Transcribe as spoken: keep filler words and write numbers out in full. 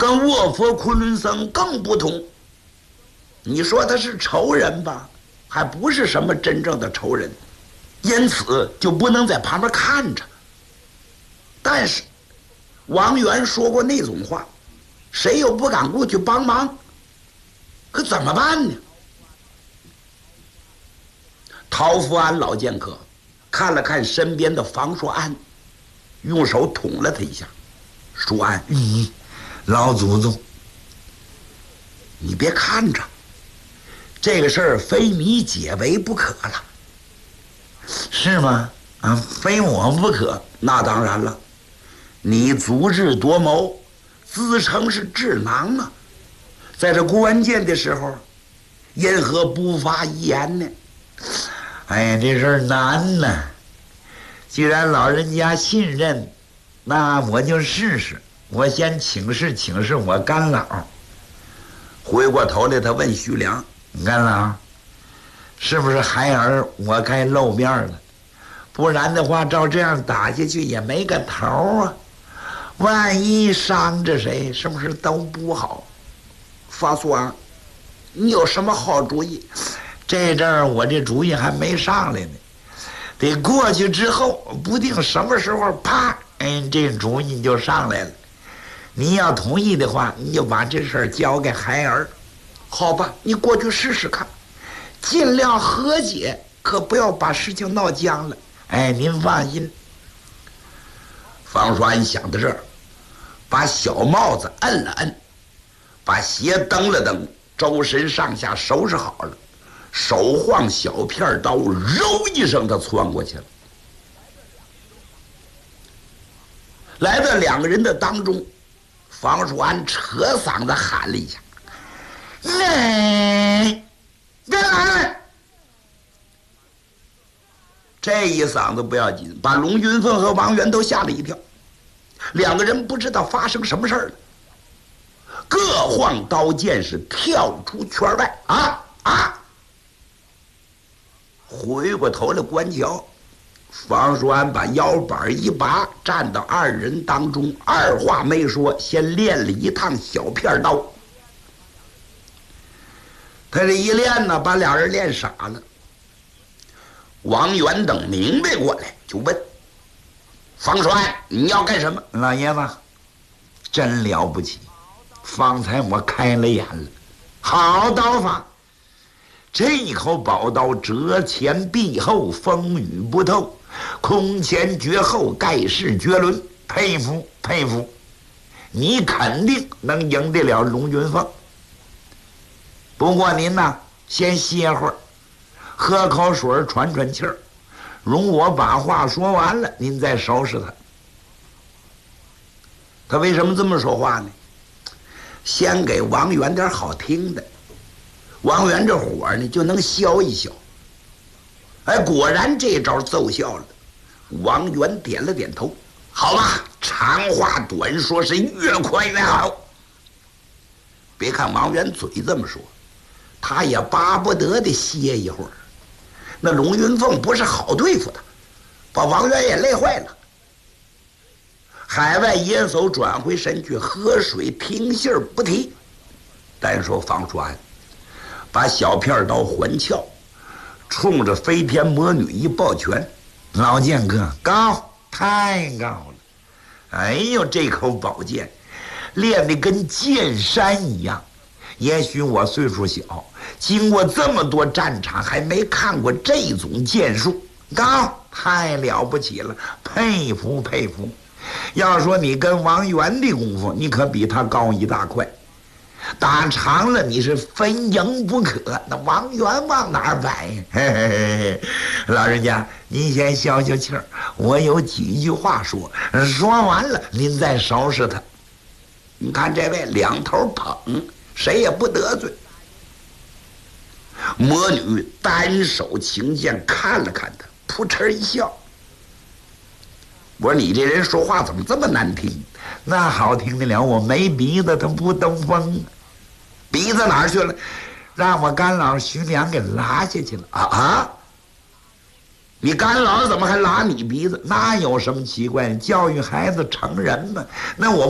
跟卧佛昆仑僧更不同。你说他是仇人吧，还不是什么真正的仇人，因此就不能在旁边看着。但是王源说过那种话，谁又不敢过去帮忙，可怎么办呢？陶福安老剑客看了看身边的房硕安，用手捅了他一下。硕安， 嗯，老祖宗， 你别看着，这个事儿非你解围不可了。 是吗？啊，非我不可。 那当然了，你足智多谋，自称是智囊啊，在这关键的时候，因何不发一言呢？ 哎呀，这事儿难呐！既然老人家信任，那我就试试。我先请示请示我干老。 回过头来，他问徐良：“ 干老，是不是孩儿我该露面了？不然的话，照这样打下去也没个头啊！万一伤着谁，是不是都不好？” 方素安，你有什么好主意？ 这阵儿我这主意还没上来呢，得过去之后，不定什么时候，啪，哎，这主意就上来了。你要同意的话，你就把这事儿交给孩儿。 好吧，你过去试试看，尽量和解，可不要把事情闹僵了。 哎，您放心。 方叔安想到这儿，把小帽子摁了摁，把鞋蹬了蹬，周身上下收拾好了，手晃小片刀，揉一声，他窜过去了。来到两个人的当中，方叔安扯嗓子喊了一下：“ 来，干来！” 这一嗓子不要紧，把龙云凤和王源都吓了一跳。两个人不知道发生什么事儿了，各晃刀剑是跳出圈外。啊啊！回过头来观瞧，方叔安把腰板一拔，站到二人当中，二话没说，先练了一趟小片刀。他这一练呢，把俩人练傻了。王源等明白过来，就问方帅：“你要干什么？” 老爷子，真了不起！方才我开了眼了，好刀法！这一口宝刀，折前必后，风雨不透，空前绝后，盖世绝伦，佩服佩服！你肯定能赢得了龙云凤。不过您呐，先歇会儿，喝口水，喘喘气儿，容我把话说完了，您再收拾他。 他为什么这么说话呢？先给王源点好听的，王源这火呢就能消一消。哎，果然这招奏效了。王源点了点头：“好吧，长话短说，是越快越好。”别看王源嘴这么说，他也巴不得的歇一会儿。那龙云凤不是好对付的，把王源也累坏了。海外野叟转回身去喝水听信儿不提。单说方叔安把小片刀还鞘，冲着飞天魔女一抱拳：“ 老剑客高，太高了！哎呦，这口宝剑练得跟剑山一样。也许我岁数小，经过这么多战场，还没看过这种剑术。高，太了不起了，佩服佩服！要说你跟王源的功夫，你可比他高一大块。打长了，你是非赢不可。那王源往哪儿摆？嘿嘿嘿嘿，老人家，您先消消气儿，我有几句话说，说完了您再收拾他。 你看这位两头捧，谁也不得罪。魔女单手擎剑看了看他，扑哧一笑：“我说你这人说话怎么这么难听？ 那好听得了，我没鼻子，他不兜风。 鼻子哪儿去了？ 让我干老徐良给拉下去了。 啊啊！你干老怎么还拉你鼻子？ 那有什么奇怪？教育孩子成人嘛。那我